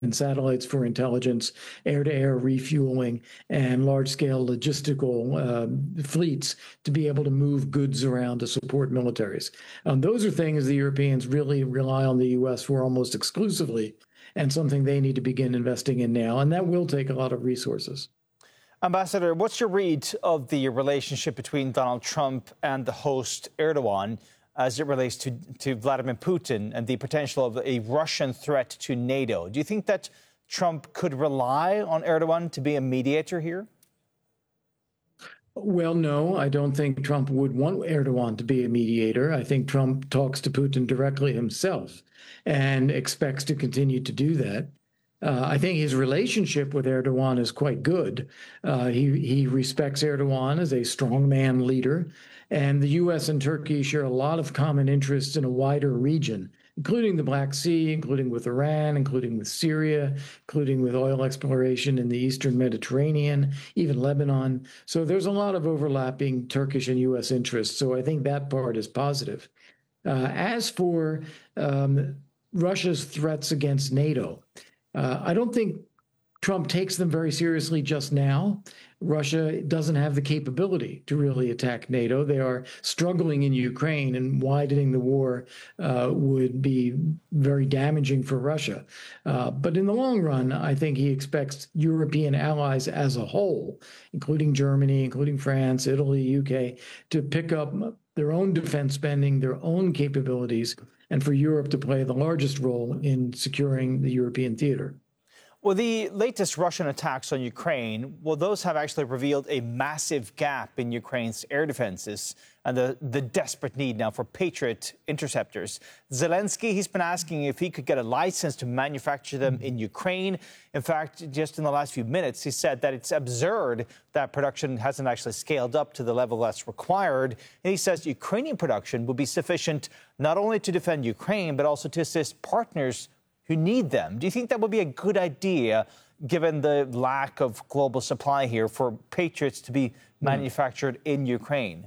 and satellites for intelligence, air-to-air refueling, and large-scale logistical fleets to be able to move goods around to support militaries. Those are things the Europeans really rely on the U.S. for almost exclusively, and something they need to begin investing in now, and that will take a lot of resources. Ambassador, what's your read of the relationship between Donald Trump and the host Erdogan as it relates to Vladimir Putin and the potential of a Russian threat to NATO? Do you think that Trump could rely on Erdogan to be a mediator here? Well, no, I don't think Trump would want Erdogan to be a mediator. I think Trump talks to Putin directly himself and expects to continue to do that. I think his relationship with Erdogan is quite good. He respects Erdogan as a strongman leader, and the U.S. and Turkey share a lot of common interests in a wider region, including the Black Sea, including with Iran, including with Syria, including with oil exploration in the Eastern Mediterranean, even Lebanon. So there's a lot of overlapping Turkish and U.S. interests. So I think that part is positive. As for Russia's threats against NATO, I don't think Trump takes them very seriously just now. Russia doesn't have the capability to really attack NATO. They are struggling in Ukraine, and widening the war would be very damaging for Russia. But in the long run, I think he expects European allies as a whole, including Germany, including France, Italy, UK, to pick up their own defense spending, their own capabilities, and for Europe to play the largest role in securing the European theater. Well, the latest Russian attacks on Ukraine, well, those have actually revealed a massive gap in Ukraine's air defenses and the desperate need now for Patriot interceptors. Zelensky, he's been asking if he could get a license to manufacture them in Ukraine. In fact, just in the last few minutes, he said that it's absurd that production hasn't actually scaled up to the level that's required. And he says Ukrainian production will be sufficient not only to defend Ukraine, but also to assist partners who need them. Do you think that would be a good idea, given the lack of global supply here, for Patriots to be manufactured in Ukraine?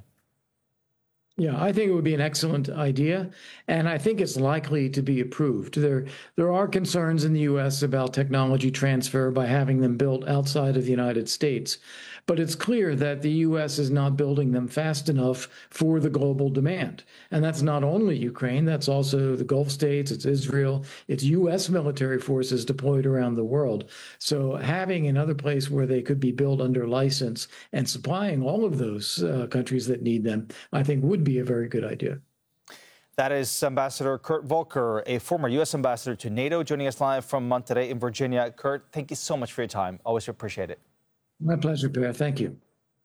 Yeah, I think it would be an excellent idea, and I think it's likely to be approved. There are concerns in the U.S. about technology transfer by having them built outside of the United States, but it's clear that the U.S. is not building them fast enough for the global demand. And that's not only Ukraine, that's also the Gulf states, it's Israel, it's U.S. military forces deployed around the world. So having another place where they could be built under license and supplying all of those countries that need them, I think would be a very good idea. That is Ambassador Kurt Volker, a former U.S. ambassador to NATO, joining us live from Monterey in Virginia. Kurt, thank you so much for your time. Always appreciate it. My pleasure, Pierre. Thank you.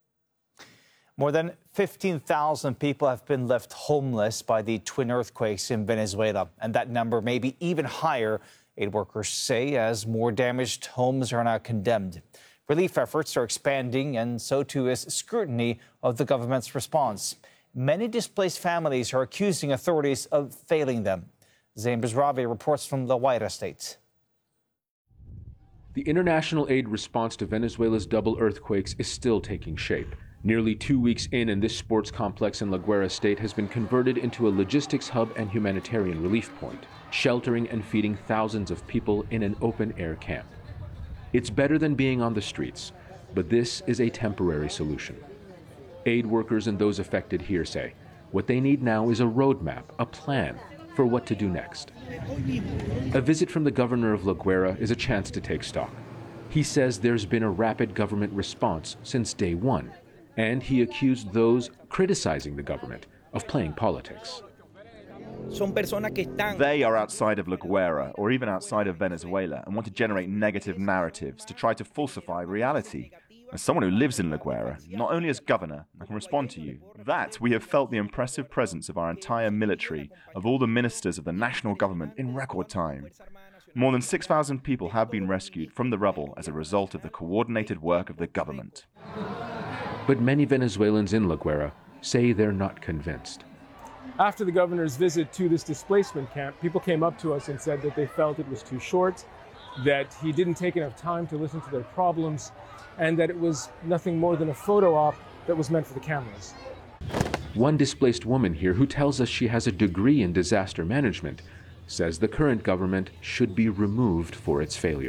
More than 15,000 people have been left homeless by the twin earthquakes in Venezuela, and that number may be even higher, aid workers say, as more damaged homes are now condemned. Relief efforts are expanding, and so too is scrutiny of the government's response. Many displaced families are accusing authorities of failing them. Zain Bezravi reports from La Guaira state. The international aid response to Venezuela's double earthquakes is still taking shape. Nearly 2 weeks in, and this sports complex in La Guaira state has been converted into a logistics hub and humanitarian relief point, sheltering and feeding thousands of people in an open-air camp. It's better than being on the streets, but this is a temporary solution. Aid workers and those affected here say what they need now is a roadmap, a plan for what to do next. A visit from the governor of La Guaira is a chance to take stock. He says there's been a rapid government response since day one, and he accused those criticizing the government of playing politics. They are outside of La Guaira or even outside of Venezuela and want to generate negative narratives to try to falsify reality. As someone who lives in La Guaira, not only as governor, I can respond to you. That we have felt the impressive presence of our entire military, of all the ministers of the national government in record time. More than 6,000 people have been rescued from the rubble as a result of the coordinated work of the government. But many Venezuelans in La Guaira say they're not convinced. After the governor's visit to this displacement camp, people came up to us and said that they felt it was too short, that he didn't take enough time to listen to their problems, and that it was nothing more than a photo op that was meant for the cameras. One displaced woman here, who tells us she has a degree in disaster management, says the current government should be removed for its failure.